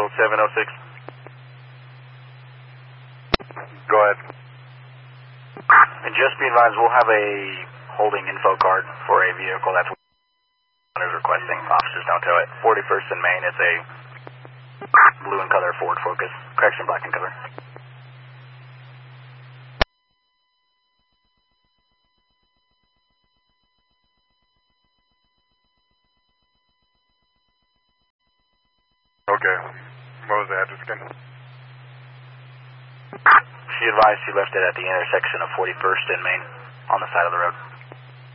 706. Go ahead. And just be advised, we'll have a holding info card for a vehicle that's what is requesting. Officers don't tow it. 41st and Main, it's a blue in color Ford Focus. Correction, black in color. Okay. What was the address again? She advised she left it at the intersection of 41st and Main on the side of the road.